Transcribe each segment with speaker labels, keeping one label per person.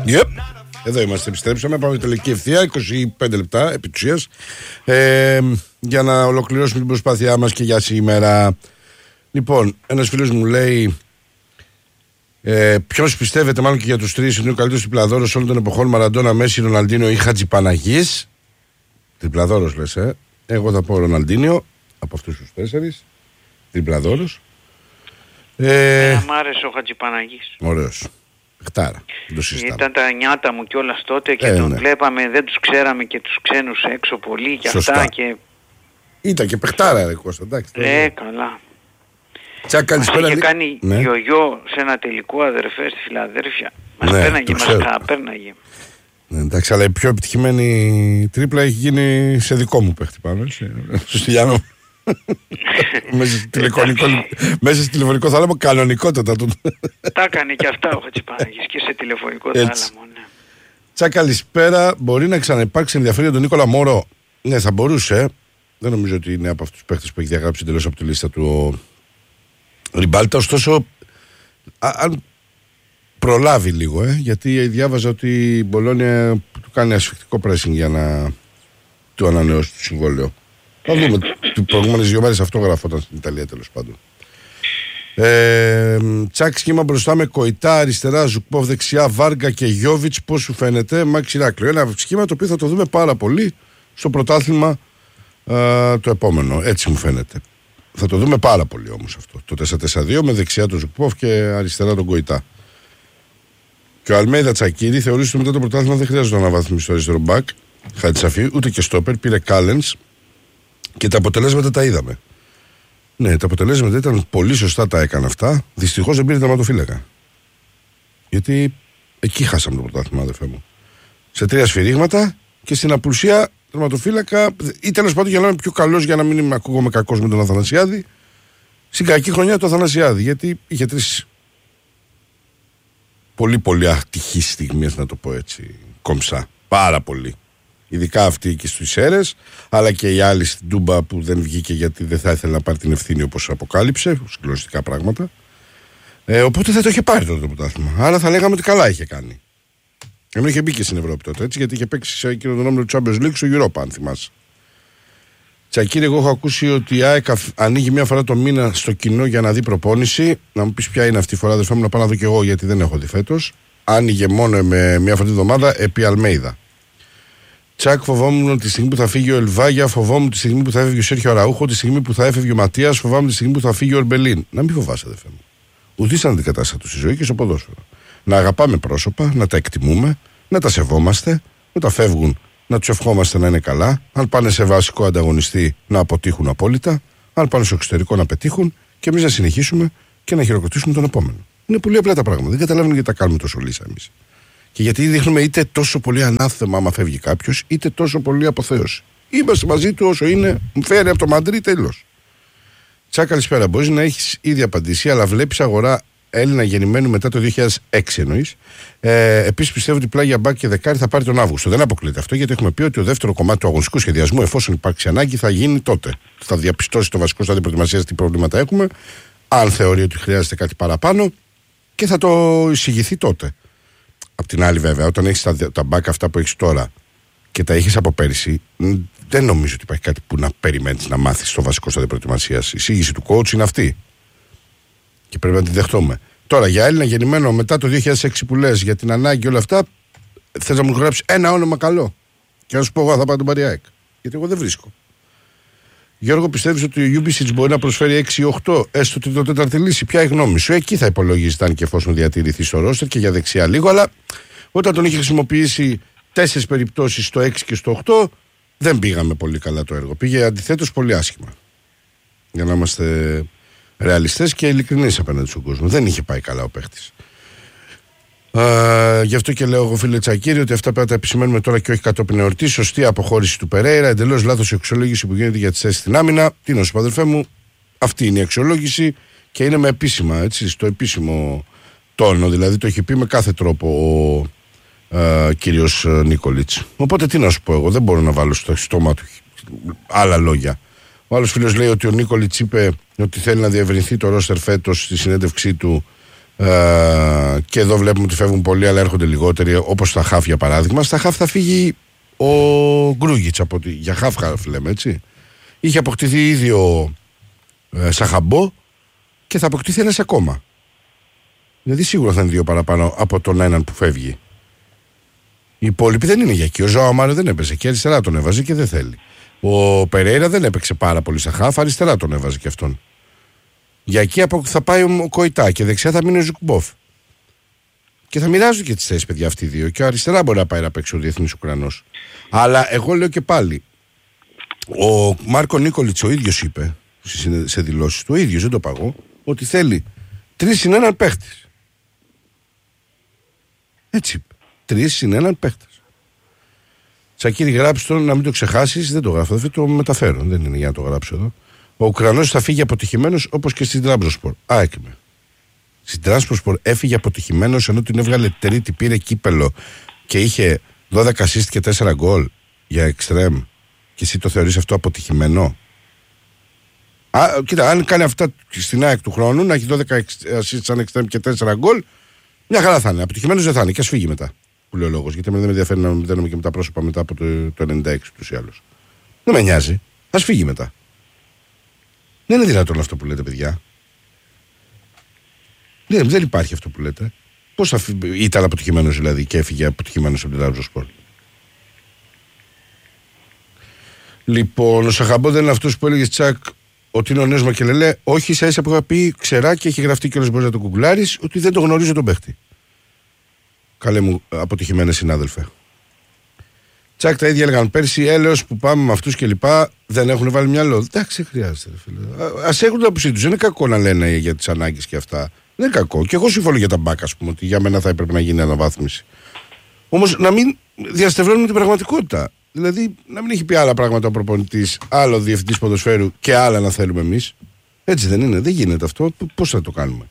Speaker 1: Yep. Εδώ είμαστε, επιστρέψαμε. Πάμε τελική ευθεία, 25 λεπτά επί της ουσίας, για να ολοκληρώσουμε την προσπάθειά μας και για σήμερα. Λοιπόν, ένας φίλος μου λέει, ποιος πιστεύετε, μάλλον και για τους τρεις, είναι ο καλύτερος τριπλαδόρος όλων των εποχών, Μαραντόνα, Μέση, Ροναλντίνιο ή Χατζιπαναγής? Τριπλαδόρος λες, Εγώ θα πω Ροναλντίνιο από αυτούς τους τέσσερις. Τριπλαδόρος.
Speaker 2: Μ' άρεσε ο Χατζιπαναγής.
Speaker 1: Ωραίος. Χτάρα.
Speaker 2: Ήταν τα νιάτα μου κιόλας τότε και τον βλέπαμε, δεν τους ξέραμε και τους ξένους έξω πολύ και
Speaker 1: σωστά.
Speaker 2: Αυτά και...
Speaker 1: Ήταν και παιχτάρα ρε Κώστα, εντάξει.
Speaker 2: Καλά.
Speaker 1: Τσακ, καλησπέρα.
Speaker 2: Είχε κάνει γιογιό σε ένα τελικό, αδερφέ, στη Φιλαδέλφια. Μας πέρναγε, μας πέρναγε.
Speaker 1: Εντάξει, αλλά η πιο επιτυχημένη τρίπλα έχει γίνει σε δικό μου παίχτη πάνω, στο Στυλιανό. Μέσα στο τηλεφωνικό θάλαμο, κανονικότατα του.
Speaker 2: Τα έκανε και αυτά ο Χατζιπαναγής και σε τηλεφωνικό θάλαμο, ναι.
Speaker 1: Τσα, καλησπέρα. Μπορεί να ξαναυπάρξει ενδιαφέρον για τον Νίκολα Μόρο? Ναι, θα μπορούσε. Δεν νομίζω ότι είναι από αυτούς τους παίχτες που έχει διαγράψει εντελώς από τη λίστα του ο Ριμπάλτα. Ωστόσο, αν προλάβει λίγο, γιατί διάβαζα ότι η Μπολόνια του κάνει ασφικτικό pressing για να του ανανεώσει το συμβόλαιο. Θα δούμε. Τις προηγούμενες 2 μέρες αυτό γραφόταν στην Ιταλία, τέλος πάντων. Τσάκ, σχήμα μπροστά με Κοϊτά, αριστερά Ζουκπόβ, δεξιά Βάργα και Γιόβιτς. Πώς σου φαίνεται? Μάξι Ηράκλειο. Ένα σχήμα το οποίο θα το δούμε πάρα πολύ στο πρωτάθλημα το επόμενο. Έτσι μου φαίνεται. Θα το δούμε πάρα πολύ όμως αυτό. Το 4-4-2 με δεξιά τον Ζουκπόβ και αριστερά τον Κοϊτά. Και ο Αλμέιδα Τσακίρη θεωρεί ότι μετά το πρωτάθλημα δεν χρειάζεται να αναβαθμίσει το αριστερό μπακ. Χατσαφή, ούτε και στόπερ. Πήρε Κάλενς. Και τα αποτελέσματα τα είδαμε. Ναι, τα αποτελέσματα ήταν πολύ σωστά, τα έκανε αυτά. Δυστυχώς δεν πήρε τερματοφύλακα. Γιατί εκεί χάσαμε το πρωτάθλημα, αδερφέ μου. Σε 3 σφυρίγματα και στην απουσία τερματοφύλακα, ή τέλος πάντων για να είμαι πιο καλός, για να μην ακούγομαι κακός με τον Αθανασιάδη. Στην κακή χρονιά του Αθανασιάδη, γιατί είχε 3 πολύ ατυχείς στιγμές, να το πω έτσι, κομψά. Πάρα πολύ. Ειδικά αυτή εκεί στους Σέρες, αλλά και η άλλη στην Τούμπα που δεν βγήκε γιατί δεν θα ήθελε να πάρει την ευθύνη όπως αποκάλυψε, συγκλονιστικά πράγματα. Οπότε θα το είχε πάρει τότε το πρωτάθλημα. Άρα θα λέγαμε ότι καλά είχε κάνει. Ενώ είχε μπει και στην Ευρώπη τότε, έτσι, γιατί είχε παίξει σε εκείνο τον όμιλο του Champions League στο Europa, αν θυμάσαι. Τσακίρη, εγώ έχω ακούσει ότι η ΑΕΚ ανοίγει μία φορά το μήνα στο κοινό για να δει προπόνηση. Να μου πεις ποια είναι αυτή η φορά, δεν θέλω να πάω να δω κι εγώ, γιατί δεν έχω δει φέτος. Άνοιγε μόνο με μία φορά τη εβδομάδα επί Αλμέιδα. Τσακ, φοβόμουν τη στιγμή που θα φύγει ο Ελβάγια, φοβόμουν τη στιγμή που θα έφευγε ο Σέρχιο Αραούχο, τη στιγμή που θα έφευγε ο Ματίας, φοβάμαι τη στιγμή που θα φύγει ο Ορμπελίν. Να μην φοβάσαι, αδερφέ μου. Ουδής αντικατάστατο του στη ζωή και στο ποδόσφαιρο. Να αγαπάμε πρόσωπα, να τα εκτιμούμε, να τα σεβόμαστε, όταν φεύγουν να τους ευχόμαστε να είναι καλά, αν πάνε σε βασικό ανταγωνιστή να αποτύχουν απόλυτα, αν πάνε στο εξωτερικό να πετύχουν και εμείς να συνεχίσουμε και να χειροκροτήσουμε τον επόμενο. Είναι πολύ απλά τα πράγματα. Δεν καταλαβαίνω γιατί τα κάνουμε τόσο λύσα εμείς. Και γιατί δείχνουμε είτε τόσο πολύ ανάθεμα άμα φεύγει κάποιος, είτε τόσο πολύ αποθέωση. Είμαστε μαζί του όσο είναι, μου φέρει από το Μαντρί, τέλος. Τσά, καλησπέρα. Μπορείς να έχεις ήδη απαντήσει, αλλά βλέπεις αγορά Έλληνα γεννημένου μετά το 2006 εννοείς. Επίσης πιστεύω ότι πλάγια μπακ και δεκάρι θα πάρει τον Αύγουστο. Δεν αποκλείεται αυτό, γιατί έχουμε πει ότι το δεύτερο κομμάτι του αγωνιστικού σχεδιασμού, εφόσον υπάρξει ανάγκη, θα γίνει τότε. Θα διαπιστώσει το βασικό στάδιο προετοιμασίας τι προβλήματα έχουμε, αν θεωρεί ότι χρειάζεται κάτι παραπάνω και θα το εισηγηθεί τότε. Απ' την άλλη, βέβαια, όταν έχεις τα μπακ αυτά που έχεις τώρα και τα έχεις από πέρυσι, δεν νομίζω ότι υπάρχει κάτι που να περιμένεις να μάθεις στο βασικό στάδιο προετοιμασίας. Η εισήγηση του coach είναι αυτή. Και πρέπει να την δεχτούμε. Τώρα, για Έλληνα γεννημένο μετά το 2006 που λες, για την ανάγκη όλα αυτά, θες να μου γράψεις ένα όνομα καλό. Και να σου πω εγώ θα πάω τον Παριάκ. Γιατί εγώ δεν βρίσκω. Γιώργο, πιστεύεις ότι ο Γιούμπισιτς μπορεί να προσφέρει 6-8, έστω την το τέταρτη λύση? Ποια η γνώμη σου? Εκεί θα υπολογίζεται, αν και εφόσον διατηρηθεί στο ρόστερ και για δεξιά λίγο, αλλά όταν τον είχε χρησιμοποιήσει 4 περιπτώσεις στο 6 και στο 8, δεν πήγαμε πολύ καλά το έργο. Πήγε αντιθέτως πολύ άσχημα. Για να είμαστε ρεαλιστές και ειλικρινείς απέναντι στον κόσμο. Δεν είχε πάει καλά ο παίχτης. Γι' αυτό και λέω εγώ, φίλε Τσακίρη, ότι αυτά πρέπει να τα επισημαίνουμε τώρα και όχι κατόπιν εορτή. Σωστή αποχώρηση του Περέιρα, εντελώς λάθος η αξιολόγηση που γίνεται για τις θέσεις στην άμυνα. Τι να σου πω, αδερφέ μου, αυτή είναι η αξιολόγηση και είναι με επίσημα, έτσι, στο επίσημο τόνο. Δηλαδή το έχει πει με κάθε τρόπο ο κύριος Νίκολιτς. Οπότε τι να σου πω εγώ, δεν μπορώ να βάλω στο στόμα του άλλα λόγια. Ο άλλος φίλος λέει ότι ο Νίκολιτς είπε ότι θέλει να διευρυνθεί το ρόστερ φέτος στη συνέντευξή του Και εδώ βλέπουμε ότι φεύγουν πολλοί, αλλά έρχονται λιγότεροι, όπως στα χαφ για παράδειγμα. Στα χαφ θα φύγει ο Γκρούγιτς, για χαφ λέμε έτσι. Είχε αποκτηθεί ήδη ο Σαχαμπό και θα αποκτηθεί ένας ακόμα. Δηλαδή σίγουρα θα είναι 2 παραπάνω από τον έναν που φεύγει. Οι υπόλοιποι δεν είναι για εκεί. Ο Ζωάο Μάριο δεν έπαιζε και αριστερά τον έβαζε και δεν θέλει. Ο Περέιρα δεν έπαιξε πάρα πολύ στα χαφ, αριστερά τον έβαζε και αυτόν. Για εκεί θα πάει ο Κοϊτά και δεξιά θα μείνει ο Ζουκμπόφ. Και θα μοιράζουν και τις θέσεις, παιδιά, αυτοί οι δύο. Και ο αριστερά μπορεί να πάει να παίξει ο διεθνής Ουκρανός. Αλλά εγώ λέω και πάλι, ο Μάρκο Νίκολιτς ο ίδιος είπε σε δηλώσεις του, ο ίδιος, δεν το παγώ, ότι θέλει 3+1 παίχτης. Έτσι είπε. 3+1 παίχτης. Τσακίρη, γράψει το, να μην το ξεχάσεις, δεν το γράφω, δεν το μεταφέρω. Δεν είναι για να το γράψω εδώ. Ο Ουκρανός θα φύγει αποτυχημένος όπως και στην Τραμπζονσπορ. Έκμε. Στην Τραμπζονσπορ έφυγε αποτυχημένος ενώ την έβγαλε τρίτη, πήρε κύπελο και είχε 12 assist και 4 γκολ για εξτρέμ. Και εσύ το θεωρείς αυτό αποτυχημένο? Κοίτα, αν κάνει αυτά στην ΑΕΚ του χρόνου, να έχει 12 assist σαν εξτρέμ και 4 γκολ, μια χαρά θα είναι. Αποτυχημένος δεν θα είναι και ας φύγει μετά. Που λέει ο λόγος. Γιατί δεν με ενδιαφέρει να μηδένουμε και με τα πρόσωπα μετά από το 96 τους ή άλλους. Δεν με νοιάζει. Ας φύγει μετά. Δεν είναι δυνατόν αυτό που λέτε, παιδιά. Δεν υπάρχει αυτό που λέτε. Πώς ήταν αποτυχημένος δηλαδή και έφυγε αποτυχημένος από την Τραμπζονσπορ? Λοιπόν, ο Σαχαμπό δεν είναι αυτός που έλεγε Τσακ ότι είναι ο νέος Μακελελέ. Όχι, ίσα ίσα που είχα πει ξερά και έχει γραφτεί κιόλας, μπορείς να το κουγκλάρεις, ότι δεν το γνωρίζω τον παίχτη. Καλέ μου αποτυχημένε συνάδελφε. Τσακ, τα ίδια έλεγαν πέρσι, έλεος που πάμε με αυτούς και λοιπά, δεν έχουν βάλει μυαλό. Εντάξει, χρειάζεται, φίλε. Ας έχουν την άποψή τους. Δεν είναι κακό να λένε για τις ανάγκες και αυτά. Δεν είναι κακό. Και εγώ συμφωνώ για τα μπακ, ας πούμε, ότι για μένα θα έπρεπε να γίνει αναβάθμιση. Όμως να μην διαστευρώνουμε την πραγματικότητα. Δηλαδή να μην έχει πει άλλα πράγματα ο προπονητής, άλλο διευθυντής ποδοσφαίρου και άλλα να θέλουμε εμείς. Έτσι δεν είναι? Δεν γίνεται αυτό. Πώς θα το κάνουμε?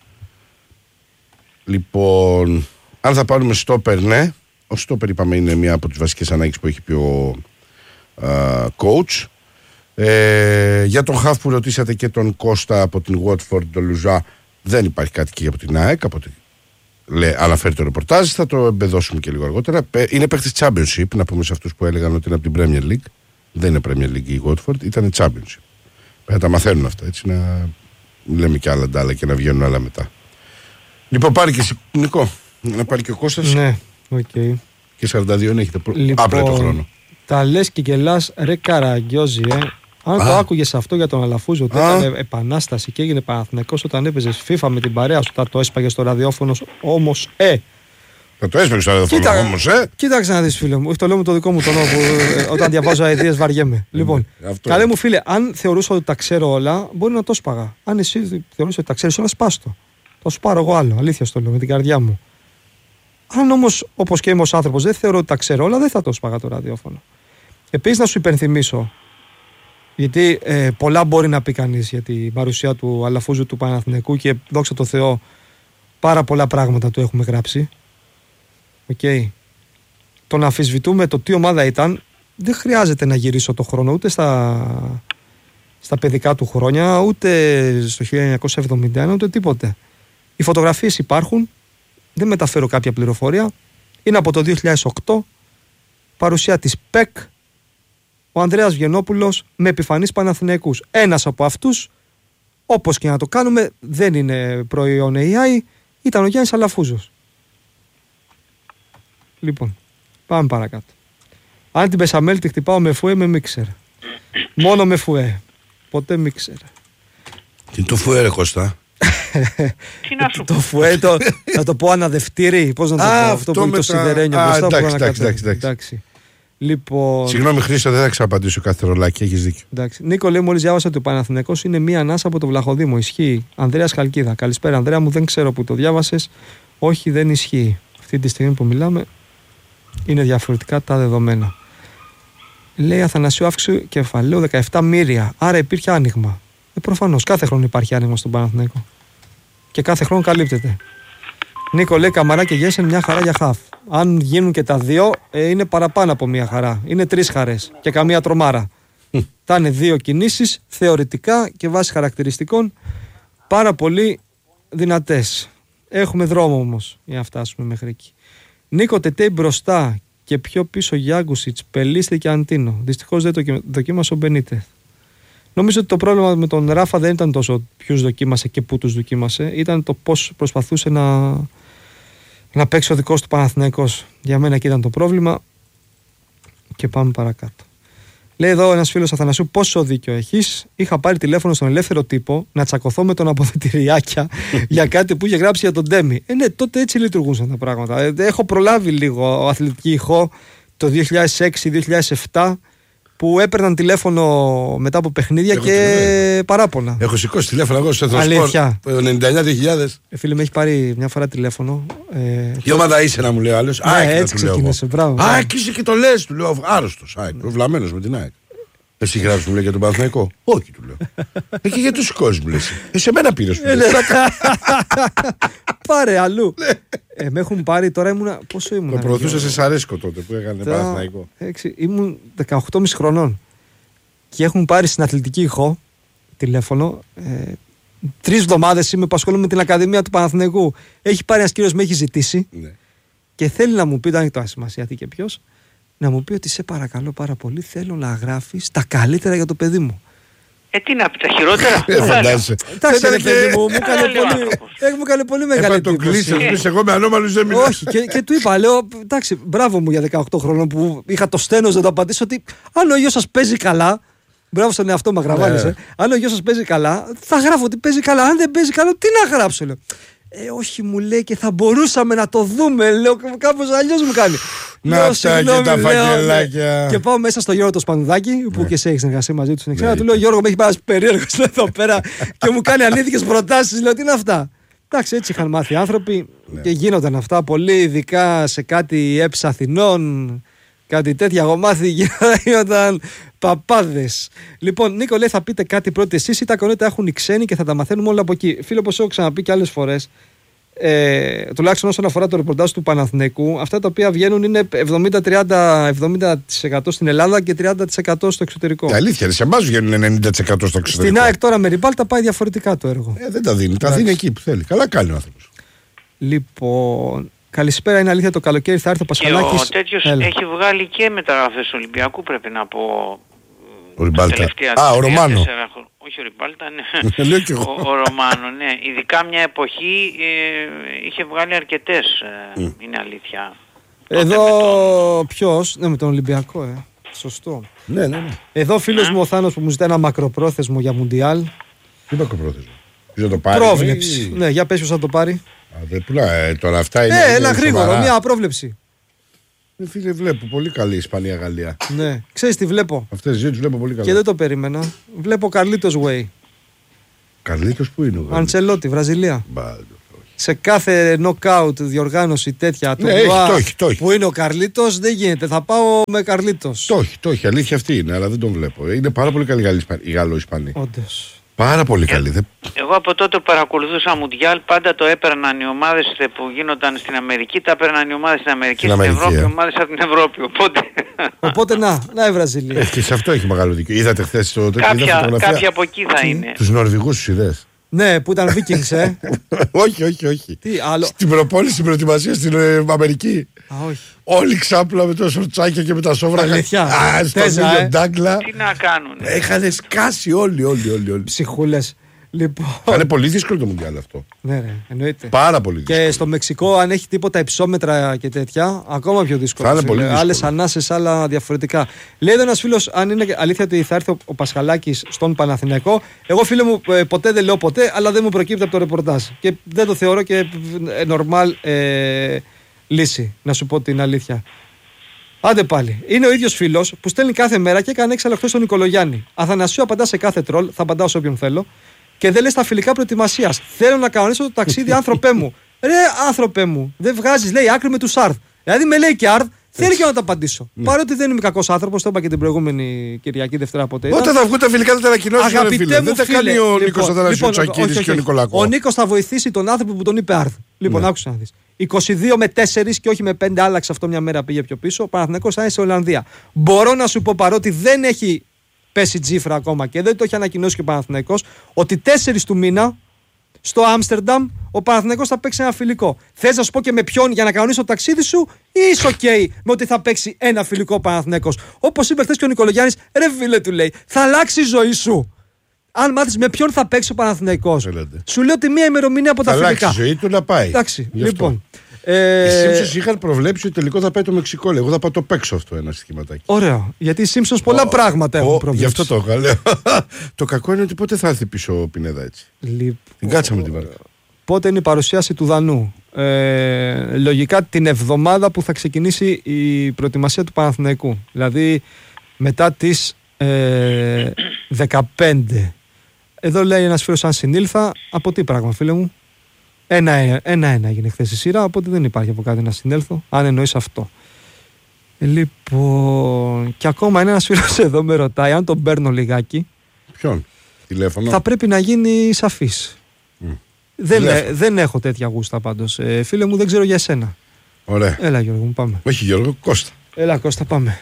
Speaker 1: Λοιπόν, αν θα πάρουμε στόπερ, ναι. Ο στόπερ, είπαμε, είναι μία από τις βασικές ανάγκες που έχει πει ο coach. Για τον χαφ που ρωτήσατε και τον Κώστα από την Watford, τον Λουζά, δεν υπάρχει κάτι και από την ΑΕΚ, από την... αναφέρει το ρεπορτάζ, θα το εμπεδώσουμε και λίγο αργότερα. Είναι παίχτης Championship, να πούμε σε αυτούς που έλεγαν ότι είναι από την Premier League. Δεν είναι Premier League η Watford, ήταν Championship. Να τα μαθαίνουν αυτά, έτσι, να λέμε και άλλα ντάλα και να βγαίνουν άλλα μετά. Λοιπόν, πάρει και εσύ, Νικό, να πάρει και ο Κώστας.
Speaker 3: Ναι, οκ. Okay.
Speaker 1: Και 42 έχετε άπρετο το χρόνο.
Speaker 3: Τα λες και γελάς, ρε Καραγκιόζη, Αν το άκουγες αυτό για τον Αλαφούζο, ότι έκανε επανάσταση και έγινε Παναθηναϊκός όταν έπαιζες FIFA με την παρέα σου, το έσπαγες στο ραδιόφωνο, όμως
Speaker 1: θα το έσπαγες στο ραδιόφωνο όμως,
Speaker 3: Κοίταξε να δεις, φίλε μου, το λέω με το δικό μου τόνο που όταν διαβάζω αηδίες βαριέμαι. Λοιπόν, καλέ μου φίλε, αν θεωρούσα ότι τα ξέρω όλα, μπορεί να το σπάγα. Αν εσύ θεωρούσες ότι τα ξέρεις όλα, σπάστο. Θα σου πάρω εγώ άλλο, αλήθεια στο λέω, με την καρδιά μου. Αν όμως, όπως και είμαι ως άνθρωπος, δεν θεωρώ ότι τα ξέρω όλα, δεν θα το σπάγα το ραδιόφωνο. Επίσης, να σου υπενθυμίσω, γιατί πολλά μπορεί να πει κανείς για την παρουσία του Αλαφούζου του Παναθηναϊκού και δόξα τω Θεώ πάρα πολλά πράγματα του έχουμε γράψει. Okay. Το να αμφισβητούμε το τι ομάδα ήταν, δεν χρειάζεται να γυρίσω το χρόνο ούτε στα παιδικά του χρόνια, ούτε στο 1971, ούτε τίποτε. Οι φωτογραφίες υπάρχουν, δεν μεταφέρω κάποια πληροφορία. Είναι από το 2008, παρουσία της ΠΕΚ, ο Ανδρέας Βιενόπουλος με επιφανείς Παναθηναϊκούς. Ένας από αυτούς, όπως και να το κάνουμε, δεν είναι προϊόν AI, ήταν ο Γιάννης Αλαφούζος. Λοιπόν, πάμε παρακάτω. Αν την Πεσαμέλ τη χτυπάω με φουέ, με μίξερ. Μόνο με φουέ. Ποτέ μίξερ.
Speaker 1: Τι είναι το φουέ, ρε Κώστα?
Speaker 2: Τι να σου
Speaker 3: το φουέ, να το πω αναδευτήρι. Πώς να το πω, αυτό που είναι το σιδερένιο μπροστά. Εντάξει. Λοιπόν...
Speaker 1: Συγγνώμη Χρήστο, δεν θα ξαναπαντήσω κάθε ρολάκι, έχεις δίκιο.
Speaker 3: Εντάξει. Νίκο, λέει, μόλις διάβασα ότι ο Παναθηναϊκός είναι μία ανάσα από το Βλαχοδήμο. Ισχύει. Ανδρέας Χαλκίδα. Καλησπέρα, Ανδρέα μου, δεν ξέρω που το διάβασες. Όχι, δεν ισχύει. Αυτή τη στιγμή που μιλάμε είναι διαφορετικά τα δεδομένα. Λέει Αθανασίου, αύξηση κεφαλαίου 17 μοίρια. Άρα υπήρχε άνοιγμα. Προφανώς κάθε χρόνο υπάρχει άνοιγμα στον Παναθηναϊκό. Και κάθε χρόνο καλύπτεται. Νίκο, λέει Καμαρά και Γέσεν μια χαρά για χαφ. Αν γίνουν και τα δύο, είναι παραπάνω από μια χαρά. Είναι 3 χαρές και καμία τρομάρα. Θα είναι 2 κινήσεις θεωρητικά και βάσει χαρακτηριστικών πάρα πολύ δυνατές. Έχουμε δρόμο όμως για να φτάσουμε μέχρι εκεί. Νίκο Τετέι μπροστά και πιο πίσω Γιάγκουσιτς, Πελίστη και Αντίνο. Δυστυχώς δεν το δοκίμασε ο Μπενίτεθ. Νομίζω ότι το πρόβλημα με τον Ράφα δεν ήταν τόσο ποιους δοκίμασε και πού τους δοκίμασε. Ήταν το πώς προσπαθούσε να παίξει ο δικός του Παναθηναϊκός. Για μένα εκεί ήταν το πρόβλημα. Και πάμε παρακάτω. Λέει εδώ ένας φίλος Αθανασίου, πόσο δίκιο έχεις. Είχα πάρει τηλέφωνο στον Ελεύθερο Τύπο να τσακωθώ με τον Αποθετηριάκια για κάτι που είχε γράψει για τον Ντέμι. Ναι, τότε έτσι λειτουργούσαν τα πράγματα. Έχω προλάβει λίγο αθλητική ηχό το 2006-2007 που έπαιρναν τηλέφωνο μετά από παιχνίδια και παράπονα.
Speaker 1: Έχω σηκώσει τηλέφωνο εγώ στο Εθνοσπορ το 99-2000.
Speaker 3: Φίλε, με έχει πάρει μια φορά τηλέφωνο.
Speaker 1: Τι ομάδα είσαι να μου λέει ο άλλος?
Speaker 3: Ναι, έτσι ξεκίνησε. Μπράβο.
Speaker 1: ΑΕΚ είσαι και το λες, του λέω. Άρρωστος ΑΕΚ, βλαμμένος με την ΑΕΚ. Εσύ γράφεις μου λέει για τον Παναθηναϊκό? Όχι, του λέω. Και γιατί τους σηκώσεις μου λες? Σε μένα πήρες.
Speaker 3: Πάρε αλλού. Με έχουν πάρει τώρα, πόσο ήμουν?
Speaker 1: Το προωθούσα σε Σαρέσκο τότε που έκανε Παναθηναϊκό.
Speaker 3: Ήμουν 18,5 χρονών και έχουν πάρει στην αθλητική ηχό τηλέφωνο. 3 εβδομάδες είμαι που ασχολούμαι με την Ακαδημία του Παναθηναϊκού. Έχει πάρει ένας κύριος, με έχει ζητήσει και θέλει να μου πει, δεν έχει τώρα σημασία τι και ποιος, να μου πει ότι σε παρακαλώ πάρα πολύ, θέλω να γράφεις τα καλύτερα για το παιδί μου.
Speaker 2: Τι να πει, τα χειρότερα.
Speaker 1: Φαντάζεσαι.
Speaker 3: Εντάξει, ρε παιδί μου, μου έκανε πολύ μεγάλη
Speaker 1: εντύπωση. Τον κλείσει, εγώ με ανώμαλους δεν μιλάω.
Speaker 3: Όχι, και του είπα, λέω, εντάξει, μπράβο μου για 18 χρόνων που είχα το στένος να το απαντήσω ότι αν ο γιος σας παίζει καλά, μπράβο στον εαυτό μου, αγραβάνισε, αν ο γιος σας παίζει καλά, θα γράφω ότι παίζει καλά. Αν δεν παίζει καλά, τι να γράψω, λέω. Όχι, μου λέει, και θα μπορούσαμε να το δούμε. Λέω, κάπως αλλιώς μου κάνει.
Speaker 1: Να τα και τα φακελάκια.
Speaker 3: Και πάω μέσα στο Γιώργο το Σπανουδάκη, που και εσύ έχεις συνεργασία μαζί του στην Εξάδα. Του λέω, Γιώργο, με έχει πάει περίεργος εδώ πέρα και μου κάνει ανήθικες προτάσεις. Λέω, τι είναι αυτά? Εντάξει, έτσι είχαν μάθει οι άνθρωποι και γίνονταν αυτά πολύ, ειδικά σε κάτι έψα Αθηνών, κάτι τέτοια. Εγώ μάθει γίνονταν παπάδες. Λοιπόν, Νίκο λέει, θα πείτε κάτι πρώτοι εσείς ή τα κονέτα έχουν οι ξένοι και θα τα μαθαίνουμε όλα από εκεί? Φίλε, όπως έχω ξαναπεί και άλλες φορές, τουλάχιστον όσον αφορά το ρεπορτάζ του Παναθηναϊκού, αυτά τα οποία βγαίνουν είναι 70% στην Ελλάδα και 30% στο εξωτερικό.
Speaker 1: Η αλήθεια είναι, σε εμάς βγαίνουν 90% στο εξωτερικό.
Speaker 3: Στην ΑΕΚ τώρα με Ριμπάλτα πάει διαφορετικά το έργο.
Speaker 1: Δεν τα δίνει, τα δίνει εκεί που θέλει. Καλά κάνει ο άνθρωπος.
Speaker 3: Λοιπόν, καλησπέρα, είναι αλήθεια το καλοκαίρι θα έρθει ο Πασχαλάκης.
Speaker 2: Ο τέτοιος έχει βγάλει και μεταγραφές Ολυμπιακού, πρέπει να πω.
Speaker 1: Ο Ριμπάλτα. Ο Ρωμάνο.
Speaker 2: Όχι ο Ριμπάλτα, ναι. Ο Ρωμάνο, ναι. Ειδικά μια εποχή είχε βγάλει αρκετές, είναι αλήθεια.
Speaker 3: Εδώ ποιος? Ναι, με τον Ολυμπιακό, σωστό.
Speaker 1: Ναι.
Speaker 3: Εδώ φίλος μου ο Θάνος που μου ζητάει ένα μακροπρόθεσμο για Μουντιάλ.
Speaker 1: Τι μακροπρόθεσμο? Ποιος θα το πάρει?
Speaker 3: Πρόβλεψη. Ναι, για πες ποιος θα το πάρει.
Speaker 1: Δεν πουλάει, τώρα αυτά είναι.
Speaker 3: Ένα γρήγορο, μια πρόβλεψη.
Speaker 1: Φίλε, βλέπω πολύ καλή Ισπανία-Γαλλία.
Speaker 3: Ναι, ξέρεις τι βλέπω?
Speaker 1: Αυτές τις δύο τις βλέπω πολύ καλά.
Speaker 3: Και δεν το περίμενα. Βλέπω Καρλίτος Way.
Speaker 1: Καρλίτος που είναι?
Speaker 3: Αντσελότη, Βραζιλία. Σε κάθε knockout διοργάνωση τέτοια
Speaker 1: το έχει.
Speaker 3: Που είναι ο Καρλίτος, δεν γίνεται. Θα πάω με Καρλίτος.
Speaker 1: Το έχει. Αλήθεια αυτή είναι, αλλά δεν τον βλέπω. Είναι πάρα πολύ καλή η Γαλλο-Ισπανία.
Speaker 3: Όντως.
Speaker 1: Πάρα πολύ καλή.
Speaker 2: Εγώ από τότε που παρακολουθούσα Μουντιάλ, πάντα το έπαιρναν οι ομάδες που γίνονταν στην Αμερική, τα έπαιρναν οι ομάδες στην Αμερική, στην Ευρώπη, οι ομάδες από την Ευρώπη. Οπότε
Speaker 3: να η Βραζιλία.
Speaker 1: Και σε αυτό έχει μεγάλο δίκιο. Είδατε χθες το τέτοιο?
Speaker 2: Κάποια από εκεί θα είναι.
Speaker 1: Τους Νορβηγούς τους είδες?
Speaker 3: Ναι, που ήταν Vikings,
Speaker 1: Όχι.
Speaker 3: Τι άλλο?
Speaker 1: Στην προπόνηση, στην προετοιμασία στην Αμερική.
Speaker 3: Όχι.
Speaker 1: Όλοι ξάπλα με τα σορτσάκια και με τα σόβρα.
Speaker 3: Αλήθεια.
Speaker 1: Στον ήλιο Ντάγκλα.
Speaker 2: Τι να κάνουν.
Speaker 1: Έχανε σκάσει όλοι.
Speaker 3: Ψυχούλες. Λοιπόν.
Speaker 1: Θα είναι πολύ δύσκολο το Μουντιάλ αυτό.
Speaker 3: Ναι, εννοείται.
Speaker 1: Πάρα πολύ δύσκολο.
Speaker 3: Και στο Μεξικό, αν έχει τίποτα υψόμετρα και τέτοια, ακόμα πιο δύσκολο.
Speaker 1: Θα είναι πολύ δύσκολο.
Speaker 3: Άλλες ανάσες, άλλα διαφορετικά. Λέει εδώ ένας φίλος, αν είναι αλήθεια ότι θα έρθει ο Πασχαλάκης στον Παναθηναϊκό. Εγώ, φίλε μου, ποτέ δεν λέω ποτέ, αλλά δεν μου προκύπτει από το ρεπορτάζ. Και δεν το θεωρώ και normal λύση, να σου πω την αλήθεια. Άντε πάλι. Είναι ο ίδιος φίλος που στέλνει κάθε μέρα και έκανε έξαλλο χθες στον Νικολογιάννη. Αθανασίου, απαντά σε κάθε τρόλ, θα απαντάω σε όποιον θέλω. Και δεν λες τα φιλικά προετοιμασίας. Θέλω να κανονίσω το ταξίδι, άνθρωπέ μου. Ρε, άνθρωπέ μου, δεν βγάζεις, λέει, άκρη με τους Αρδ. Δηλαδή με λέει και Αρδ, θέλει και να τα απαντήσω. Παρότι δεν είμαι κακός άνθρωπος, το είπα και την προηγούμενη Κυριακή, Δευτέρα ποτέ.
Speaker 1: Όταν θα βγουν τα φιλικά, θα τα ανακοινώσει. Αγαπητέ μου, δεν θα κάνει ο Νίκος Αθανασίου Τσακίδης και ο Νικολακό.
Speaker 3: Ο Νίκος θα βοηθήσει τον άνθρωπο που τον είπε Αρδ. Λοιπόν, άκουσα να δεις. 22 με 4 και όχι με 5, άλλαξε αυτό μια μέρα, πήγε πιο πίσω. Ο Παναθηναϊκός θα είναι σε Ολλανδία. Μπορώ να σου πω, παρότι δεν έχει πέσει τζίφρα ακόμα και δεν το έχει ανακοινώσει και ο Παναθηναϊκός, ότι 4 του μήνα στο Άμστερνταμ ο Παναθηναϊκός θα παίξει ένα φιλικό. Θες να σου πω και με ποιον για να κανονίσει το ταξίδι σου, ή είσαι OK με ότι θα παίξει ένα φιλικό Παναθηναϊκός? Όπως είπε χθες και ο Νικολογιάννης, ρε φίλε, του λέει, θα αλλάξει η ζωή σου. Αν μάθεις με ποιον θα παίξει ο Παναθηναϊκός. Σου λέω ότι μία ημερομηνία από τα φιλικά.
Speaker 1: Θα αλλάξει η ζωή του να πάει.
Speaker 3: Εντάξει, λοιπόν.
Speaker 1: Οι Simpsons είχαν προβλέψει ότι τελικό θα πάει το Μεξικό. Εγώ θα πάω το παίξω αυτό ένα σχηματάκι.
Speaker 3: Ωραίο. Γιατί οι Simpsons πολλά πράγματα έχουν προβλέψει.
Speaker 1: Γι' αυτό το λέω. Το κακό είναι ότι πότε θα έρθει πίσω ο Πινέδα έτσι. Την κάτσαμε την βάρκα.
Speaker 3: Πότε είναι η παρουσίαση του Δανού? Λογικά την εβδομάδα που θα ξεκινήσει η προετοιμασία του Παναθηναϊκού. Δηλαδή μετά τις 15. Εδώ λέει ένας φίλος, αν συνήλθα, από τι πράγμα, φίλε μου? 1-1 έγινε χθες η σειρά, οπότε δεν υπάρχει από κάτι να συνέλθω, αν εννοείς αυτό. Λοιπόν, και ακόμα είναι ένας φίλος εδώ με ρωτάει, αν τον παίρνω λιγάκι.
Speaker 1: Ποιον? Τηλέφωνο?
Speaker 3: Θα πρέπει να γίνει σαφής. Δεν έχω τέτοια γούστα πάντως. Φίλε μου, δεν ξέρω για εσένα.
Speaker 1: Ωραία.
Speaker 3: Έλα Γιώργο μου, πάμε.
Speaker 1: Όχι Γιώργο, Κώστα.
Speaker 3: Έλα Κώστα, πάμε.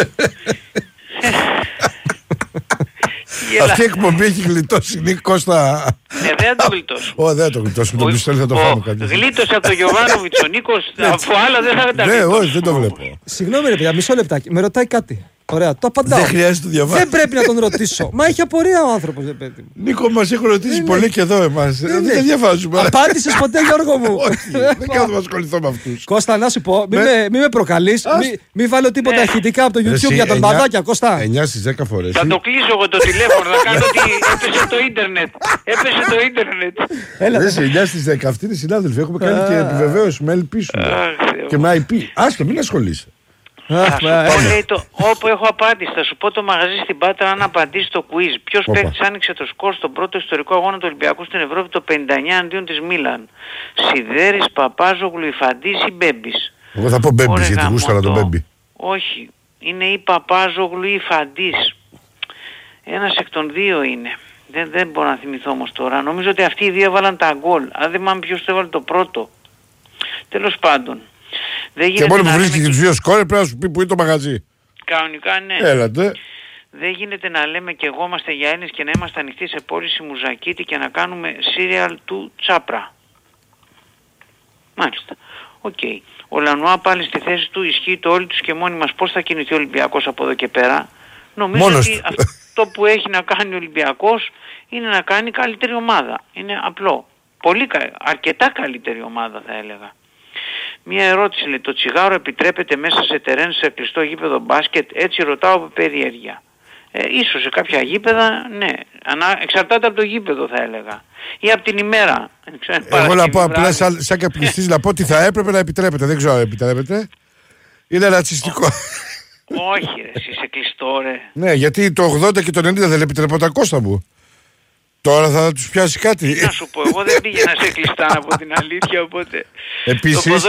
Speaker 1: Αυτή η εκπομπή έχει γλιτώσει, Νίκ, Κώστα.
Speaker 2: Δεν θα το γλιτώσω.
Speaker 1: Δεν το γλιτώσουμε, τον πιστόλι θα το φάμε κάτι.
Speaker 2: Γλίτωσε από τον Γιωβάνοβιτς ο Νίκος, από άλλα δεν θα τα γλιτώσω.
Speaker 1: Ναι, όχι, δεν το βλέπω.
Speaker 3: Συγγνώμη ρε παιδιά, μισό λεπτάκι, με ρωτάει κάτι. Ωραία, το απαντάω.
Speaker 1: Δεν χρειάζεται το διαβάσει.
Speaker 3: Δεν πρέπει να τον ρωτήσω. Μα έχει απορία ο άνθρωπος, δεν παιδί μου.
Speaker 1: Νίκο, μας έχουν ρωτήσει πολύ και εδώ εμάς. Δεν διαβάζουμε.
Speaker 3: Απάντησες ποτέ, Γιώργο μου?
Speaker 1: Όχι, δεν κάνω να ασχοληθώ με αυτούς.
Speaker 3: Κώστα, να σου πω, μη με προκαλείς. Μη βάλω τίποτα ηχητικά από το YouTube για τον Παδάκια, Κώστα.
Speaker 1: 9 στις 10 φορές.
Speaker 2: Θα το κλείσω εγώ το τηλέφωνο, θα κάνω ότι έπεσε το ίντερνετ. Έπεσε το ίντερνετ.
Speaker 1: Λες 9 στις 10, αυτοί είναι συνάδελφοι. Έχουμε κάνει και επιβεβαίωση με ελπίσουμε. Και με IP. Άστο, μην ασχολείσαι.
Speaker 2: Θα σου πω, λέει, όπου έχω απάντηση, θα σου πω το μαγαζί στην Πάτρα αν απαντήσει το quiz. Ποιος παίκτης άνοιξε το σκορ στον πρώτο ιστορικό αγώνα του Ολυμπιακού στην Ευρώπη το 59 αντίον της Μίλαν? Σιδέρης, Παπάζογλου, Ιφαντής ή Μπέμπης?
Speaker 1: Εγώ θα πω Μπέμπης γιατί γούσταρα τον Μπέμπη.
Speaker 2: Όχι, είναι ή Παπάζογλου ή Ιφαντής. Ένας εκ των δύο είναι. Δεν μπορώ να θυμηθώ όμως τώρα. Νομίζω ότι αυτοί οι δύο έβαλαν τα γκολ. Αν δεν μάθαμε ποιος το έβαλε το πρώτο. Τέλος πάντων.
Speaker 1: Και μόνο που βρίσκει και τους δύο σκόρ πρέπει να σου πει που είναι το μαγαζί.
Speaker 2: Κανονικά ναι.
Speaker 1: Έλατε.
Speaker 2: Δεν γίνεται να λέμε και εγώ είμαστε για Έλληνες και να είμαστε ανοιχτοί σε πώληση Μουζακίτη και να κάνουμε serial του Τσάπρα. Μάλιστα. Οκ. Ο Λανουά πάλι στη θέση του, ισχύει το όλοι τους και μόνοι μας. Πώς θα κινηθεί ο Ολυμπιακός από εδώ και πέρα? Νομίζω
Speaker 1: μόνος
Speaker 2: ότι αυτό που έχει να κάνει ο Ολυμπιακός είναι να κάνει καλύτερη ομάδα. Είναι απλό. Αρκετά καλύτερη ομάδα θα έλεγα. Μία ερώτηση, λέει, το τσιγάρο επιτρέπεται μέσα σε τερέν σε κλειστό γήπεδο μπάσκετ? Έτσι ρωτάω από περιέργεια. Ίσως σε κάποια γήπεδα, ναι. Εξαρτάται από το γήπεδο θα έλεγα. Ή από την ημέρα.
Speaker 1: Εγώ να πω απλά σαν καπνιστής να πω ότι θα έπρεπε να επιτρέπεται. Δεν ξέρω αν επιτρέπεται. Είναι ρατσιστικό.
Speaker 2: Όχι ρε, εσύ είσαι κλειστό ρε.
Speaker 1: Ναι, γιατί το 80 και το 90 δεν επιτρέπονταν, Κώστα μου. Τώρα θα τους πιάσει κάτι.
Speaker 2: Τι να σου πω, εγώ δεν πήγαινα σε κλειστά από την αλήθεια, οπότε...
Speaker 1: Επίσης,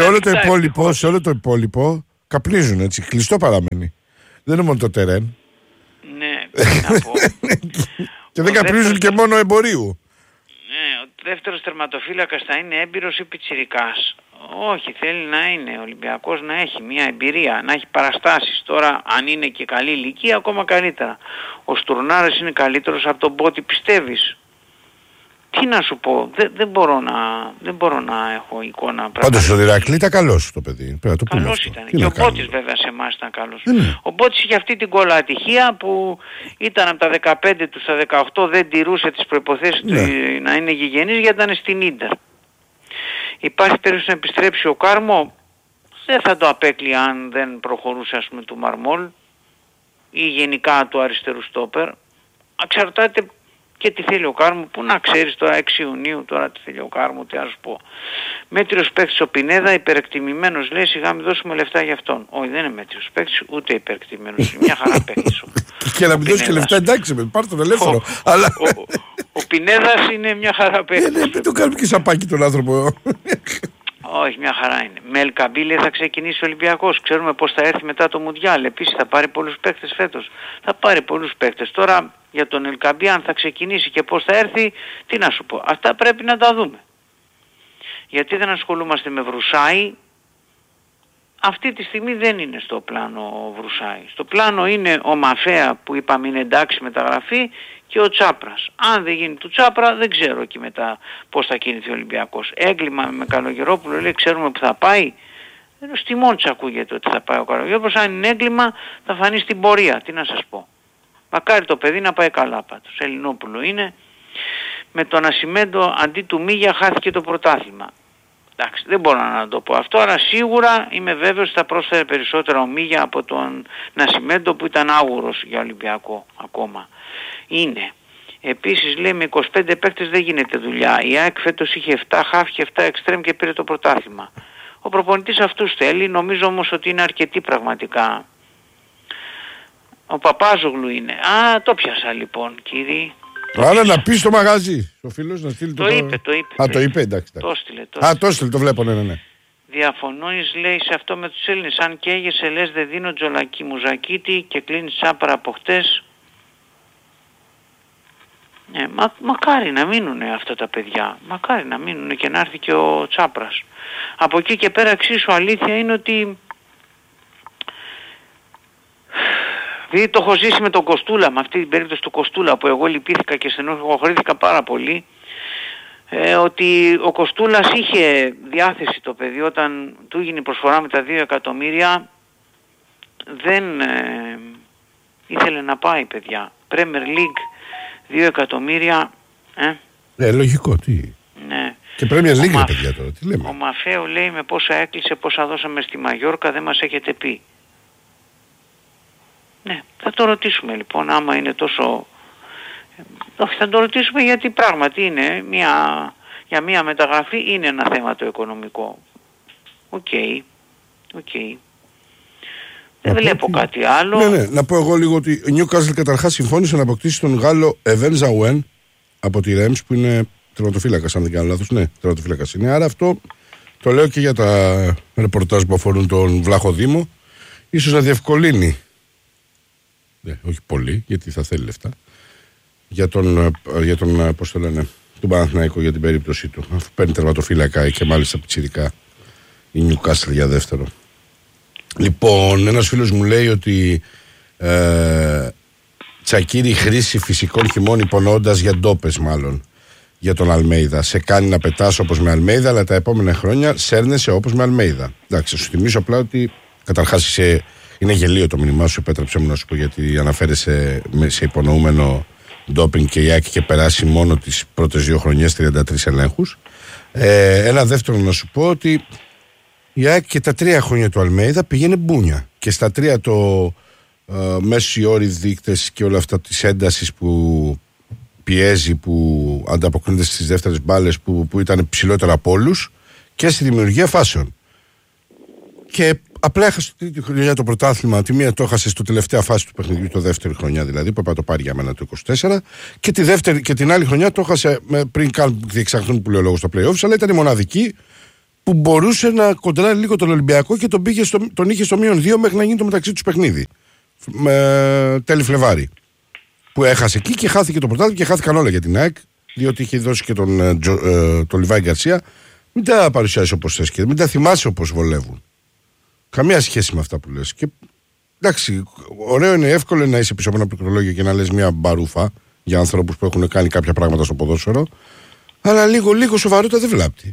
Speaker 1: σε όλο το υπόλοιπο καπνίζουν, έτσι, κλειστό παραμένει. Δεν είναι μόνο το τερέν.
Speaker 2: Ναι, να πω.
Speaker 1: Και δεν καπνίζουν και μόνο εμπορίου.
Speaker 2: Ναι, ο δεύτερος τερματοφύλακας θα είναι έμπειρος ή πιτσιρικάς? Όχι, θέλει να είναι ο Ολυμπιακός, να έχει μια εμπειρία, να έχει παραστάσεις. Τώρα αν είναι και καλή ηλικία ακόμα καλύτερα. Ο Στουρνάρης είναι καλύτερος από τον Μπότι, πιστεύεις? Τι να σου πω, δεν μπορώ να έχω εικόνα.
Speaker 1: Πάντως ο Ηρακλή ήταν καλός το παιδί.
Speaker 2: Καλός ήταν. Και ο Μπότης βέβαια σε εμάς ήταν καλός. Ο Μπότης είχε αυτή την κόλλα ατυχία που ήταν από τα 15 του στα 18, δεν τηρούσε τις προϋποθέσεις του να είναι γηγενής γιατί ήταν στην Ίντερ. Υπάρχει περίπτωση να επιστρέψει ο Κάρμο? Δεν θα το απέκλει αν δεν προχωρούσε ας πούμε του Μαρμόλ ή γενικά του αριστερού στόπερ. Εξαρτάται και τι θέλει ο Κάρμο, που να ξέρεις τώρα 6 Ιουνίου τώρα τι θέλει ο Κάρμο, τι να σου πω. Μέτριος παίκτης ο Πινέδα, υπερεκτιμημένος, λέει, σιγά μην δώσουμε λεφτά για αυτόν. Όχι, δεν είναι μέτριος παίκτης, ούτε υπερεκτιμημένος, μια χαρά παίκτης.
Speaker 1: Και να μην δώσει και λεφτά, εντάξει, πάρ' τον ελεύθερο.
Speaker 2: Ο Πινέδας είναι μια χαρά παίκτης.
Speaker 1: Μην τον κάνουμε και σαπάκι τον άνθρωπο.
Speaker 2: Όχι, μια χαρά είναι. Με Ελκαμπή θα ξεκινήσει ο Ολυμπιακός. Ξέρουμε πώς θα έρθει μετά το Μουντιάλ. Επίσης θα πάρει πολλούς παίκτες φέτος. Θα πάρει πολλούς παίκτες. Τώρα για τον Ελκαμπή αν θα ξεκινήσει και πώς θα έρθει, τι να σου πω. Αυτά πρέπει να τα δούμε. Γιατί δεν ασχολούμαστε με Βρουσάη, αυτή τη στιγμή δεν είναι στο πλάνο ο Βρουσάη. Στο πλάνο είναι ο Μαφέα που είπαμε είναι εντάξει μεταγραφή και ο Τσάπρας. Αν δεν γίνει του Τσάπρα δεν ξέρω εκεί μετά πώς θα κινηθεί ο Ολυμπιακός. Έγκλημα με Καλογερόπουλο, λέει ξέρουμε που θα πάει. Στη Μόντσα ακούγεται ότι θα πάει ο Καλογερόπουλος. Αν είναι έγκλημα θα φανεί στην πορεία. Τι να σας πω. Μακάρι το παιδί να πάει καλά πάντως. Ελληνόπουλο είναι. Με τον Νασιμέντο αντί του Μίγια χάθηκε το πρωτάθλημα. Εντάξει, δεν μπορώ να το πω αυτό, αλλά σίγουρα είμαι βέβαιος ότι θα πρόσφερε περισσότερα ο Μίγια από τον Νασιμέντο που ήταν άγουρος για Ολυμπιακό ακόμα. Είναι. Επίσης λέει με 25 παίκτες δεν γίνεται δουλειά. Η ΑΕΚ φέτος είχε 7 χαφ και 7 εξτρέμ και πήρε το πρωτάθλημα. Ο προπονητής αυτούς θέλει, νομίζω όμως ότι είναι αρκετοί πραγματικά. Ο Παπάζογλου είναι. Α, το πιάσα λοιπόν κύριε.
Speaker 1: Άρα να πει στο μαγαζί. Ο φίλος να στείλει
Speaker 2: το είπε.
Speaker 1: Α, το είπε, εντάξει.
Speaker 2: Το έστειλε.
Speaker 1: Το έστειλε, το βλέπω, ναι.
Speaker 2: Διαφωνείς λέει σε αυτό με τους Έλληνες. Αν καίγεσαι λες δεν δίνω Τζολακί Μουζακίτη και κλείνεις Τσάπρα από χτες. Μακάρι να μείνουν αυτά τα παιδιά. Μακάρι να μείνουν και να έρθει και ο Τσάπρας. Από εκεί και πέρα εξίσου αλήθεια είναι ότι επειδή το έχω ζήσει με τον Κοστούλα, με αυτή την περίπτωση του Κοστούλα που εγώ λυπήθηκα και στενοχωρήθηκα πάρα πολύ, ότι ο Κοστούλας είχε διάθεση το παιδί όταν του έγινε η προσφορά με τα 2 εκατομμύρια, δεν ήθελε να πάει παιδιά. Premier League 2 εκατομμύρια.
Speaker 1: Λογικό, τι.
Speaker 2: Ναι.
Speaker 1: Και Premier League παιδιά τώρα, τι λέμε.
Speaker 2: Ο Μαφέο λέει με πόσα έκλεισε, πόσα δώσαμε στη Μαγιόρκα δεν μας έχετε πει. Ναι, θα το ρωτήσουμε λοιπόν άμα είναι τόσο... Όχι, θα το ρωτήσουμε γιατί πράγματι είναι για μια μεταγραφή είναι ένα θέμα το οικονομικό. Οκ. Δεν βλέπω κάτι άλλο.
Speaker 1: Ναι, να πω εγώ λίγο ότι ο Newcastle καταρχάς συμφώνησε να αποκτήσει τον Γάλλο Εβέν Ζαουέν από τη Ρέμς που είναι τερματοφύλακας αν δεν κάνω λάθος. Ναι, τερματοφύλακας είναι. Άρα αυτό το λέω και για τα ρεπορτάζ που αφορούν τον Βλάχο Δήμο. Ίσως να διευκολύνει. Ναι, όχι πολύ, γιατί θα θέλει λεφτά. Για τον πώς το λένε, τον Παναθηναϊκό για την περίπτωσή του. Αφού παίρνει τερματοφύλακα και μάλιστα πιτσιρικά η Newcastle για δεύτερο. Λοιπόν, ένας φίλος μου λέει ότι Τσακίρι χρήση φυσικών χειμών υπονοώντας για ντόπες μάλλον για τον Αλμέιδα. Σε κάνει να πετάς όπως με Αλμέιδα, αλλά τα επόμενα χρόνια σέρνεσαι όπως με Αλμέιδα. Εντάξει, σου θυμίσω απλά ότι καταρχάς είναι γελίο το μήνυμά σου, επέτρεψε μου να σου πω, γιατί αναφέρεσαι σε υπονοούμενο ντόπινγκ και η ΑΕΚ είχε περάσει μόνο τις πρώτες 2 χρονιές 33 ελέγχους. Ένα δεύτερο να σου πω ότι η ΑΕΚ και τα 3 χρόνια του Αλμέιδα πήγαινε μπούνια. Και στα 3 το μέσοι όροι δείκτες και όλα αυτά της έντασης που πιέζει, που ανταποκρίνεται στις δεύτερες μπάλες που ήταν ψηλότερα από όλους και στη δημιουργία φάσεων. Και απλά έχασε την τρίτη χρονιά το πρωτάθλημα. Τη μία το έχασε στο τελευταία φάση του παιχνιδιού, το δεύτερη χρονιά δηλαδή, που έπρεπε να το πάρει για μένα το 24. Και την άλλη χρονιά το έχασε πριν καν διεξαχθούν που λέει ο λόγος στα playoffs, αλλά ήταν η μοναδική που μπορούσε να κοντράρει λίγο τον Ολυμπιακό και τον είχε στο -2 μέχρι να γίνει το μεταξύ τους παιχνίδι. Τέλη Φλεβάρι. Που έχασε εκεί και χάθηκε το πρωτάθλημα και χάθηκαν όλα για την ΑΕΚ, διότι είχε δώσει και τον Λιβάη Γκαρσία. Μην τα παρουσιάσει όπως θες και μην τα θυμάσαι όπως βολεύουν. Καμία σχέση με αυτά που λες. Και εντάξει, ωραίο είναι, εύκολο είναι να είσαι πίσω από ένα πληκτρολόγιο και να λες μια μπαρούφα για ανθρώπους που έχουν κάνει κάποια πράγματα στο ποδόσφαιρο, αλλά λίγο σοβαρότητα δεν βλάπτει.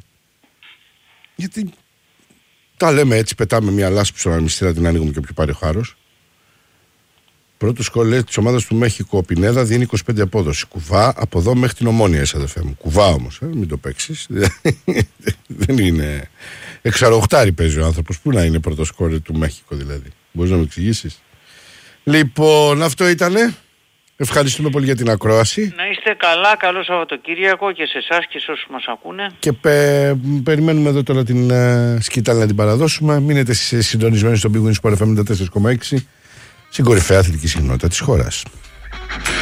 Speaker 1: Γιατί τα λέμε έτσι, πετάμε μια λάσπη στον αρμιστήρα, την ανοίγουμε και όποιο πάρει ο χάρος. Πρώτο σκορ της ομάδας του Μέχικο, ο Πινέδα, δίνει 25 απόδοση. Κουβά από εδώ μέχρι την Ομόνια, αδερφέ μου. Κουβά όμως, μην το παίξεις. Δεν είναι. 6-8 παίζει ο άνθρωπος. Πού να είναι πρώτο σκορ του Μέχικο, δηλαδή. Μπορείς να μου εξηγήσεις. Λοιπόν, αυτό ήτανε. Ευχαριστούμε πολύ για την ακρόαση.
Speaker 2: Να είστε καλά, καλό Σαββατοκύριακο και σε εσάς και σε όσους μας ακούνε.
Speaker 1: Και περιμένουμε εδώ τώρα την σκητάλη να την παραδώσουμε. Μείνετε συντονισμένοι στον Big Win Sport FM 94,6. Στην κορυφαία αθλητική συχνότητα της χώρας.